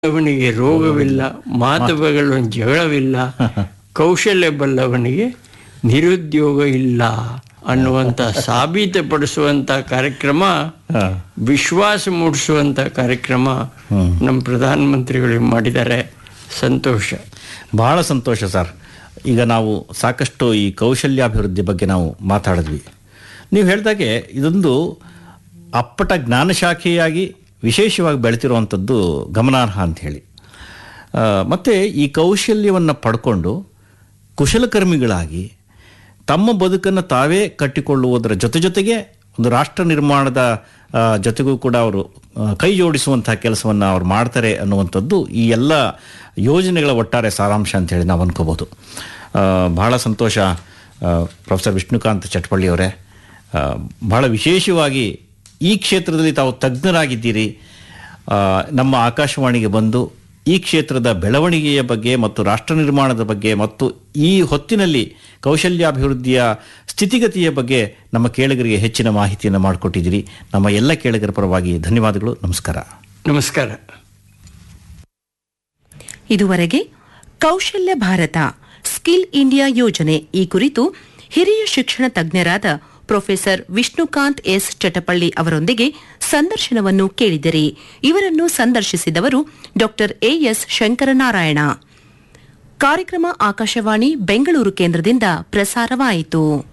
ಅವನಿಗೆ ರೋಗವಿಲ್ಲ, ಮಾತುಗಳು ಜಗಳವಿಲ್ಲ, ಕೌಶಲ್ಯ ಬಲ್ಲವನಿಗೆ ನಿರುದ್ಯೋಗ ಇಲ್ಲ ಅನ್ನುವಂಥ ಸಾಬೀತುಪಡಿಸುವಂಥ ಕಾರ್ಯಕ್ರಮ, ವಿಶ್ವಾಸ ಮೂಡಿಸುವಂಥ ಕಾರ್ಯಕ್ರಮ ನಮ್ಮ ಪ್ರಧಾನಮಂತ್ರಿಗಳು ಮಾಡಿದ್ದಾರೆ. ಸಂತೋಷ, ಬಹಳ ಸಂತೋಷ ಸರ್. ಈಗ ನಾವು ಸಾಕಷ್ಟು ಈ ಕೌಶಲ್ಯಾಭಿವೃದ್ಧಿ ಬಗ್ಗೆ ನಾವು ಮಾತಾಡಿದ್ವಿ. ನೀವು ಹೇಳಿದಾಗೆ ಇದೊಂದು ಅಪ್ಪಟ ಜ್ಞಾನಶಾಖೆಯಾಗಿ ವಿಶೇಷವಾಗಿ ಬೆಳೆತಿರುವಂಥದ್ದು ಗಮನಾರ್ಹ ಅಂಥೇಳಿ. ಮತ್ತು ಈ ಕೌಶಲ್ಯವನ್ನು ಪಡ್ಕೊಂಡು ಕುಶಲಕರ್ಮಿಗಳಾಗಿ ತಮ್ಮ ಬದುಕನ್ನು ತಾವೇ ಕಟ್ಟಿಕೊಳ್ಳುವುದರ ಜೊತೆಗೆ ಒಂದು ರಾಷ್ಟ್ರ ನಿರ್ಮಾಣದ ಜೊತೆಗೂ ಕೂಡ ಅವರು ಕೈ ಜೋಡಿಸುವಂಥ ಕೆಲಸವನ್ನು ಅವ್ರು ಮಾಡ್ತಾರೆ ಅನ್ನುವಂಥದ್ದು ಈ ಎಲ್ಲ ಯೋಜನೆಗಳ ಒಟ್ಟಾರೆ ಸಾರಾಂಶ ಅಂಥೇಳಿ ನಾವು ಅನ್ಕೋಬೋದು. ಬಹಳ ಸಂತೋಷ ಪ್ರೊಫೆಸರ್ ವಿಷ್ಣುಕಾಂತ್ ಚಟ್ಪಳ್ಳಿಯವರೇ. ಬಹಳ ವಿಶೇಷವಾಗಿ ಈ ಕ್ಷೇತ್ರದಲ್ಲಿ ತಾವು ತಜ್ಞರಾಗಿದ್ದೀರಿ. ನಮ್ಮ ಆಕಾಶವಾಣಿಗೆ ಬಂದು ಈ ಕ್ಷೇತ್ರದ ಬೆಳವಣಿಗೆಯ ಬಗ್ಗೆ ಮತ್ತು ರಾಷ್ಟ್ರ ನಿರ್ಮಾಣದ ಬಗ್ಗೆ ಮತ್ತು ಈ ಹೊತ್ತಿನಲ್ಲಿ ಕೌಶಲ್ಯಾಭಿವೃದ್ಧಿಯ ಸ್ಥಿತಿಗತಿಯ ಬಗ್ಗೆ ನಮ್ಮ ಕೇಳುಗರಿಗೆ ಹೆಚ್ಚಿನ ಮಾಹಿತಿಯನ್ನು ಮಾಡಿಕೊಟ್ಟಿದ್ದೀರಿ. ನಮ್ಮ ಎಲ್ಲ ಕೇಳುಗರ ಪರವಾಗಿ ಧನ್ಯವಾದಗಳು. ನಮಸ್ಕಾರ. ನಮಸ್ಕಾರ. ಇದುವರೆಗೆ ಕೌಶಲ್ಯ ಭಾರತ ಸ್ಕಿಲ್ ಇಂಡಿಯಾ ಯೋಜನೆ ಈ ಕುರಿತು ಹಿರಿಯ ಶಿಕ್ಷಣ ತಜ್ಞರಾದ ಪ್ರೊಫೆಸರ್ ವಿಷ್ಣುಕಾಂತ್ ಎಸ್ ಚಟಪಳ್ಳಿ ಅವರೊಂದಿಗೆ ಸಂದರ್ಶನವನ್ನು ಕೇಳಿದಿರಿ. ಇವರನ್ನು ಸಂದರ್ಶಿಸಿದವರು ಡಾ ಎಎಸ್ ಶಂಕರನಾರಾಯಣ. ಕಾರ್ಯಕ್ರಮ ಆಕಾಶವಾಣಿ ಬೆಂಗಳೂರು ಕೇಂದ್ರದಿಂದ ಪ್ರಸಾರವಾಯಿತು.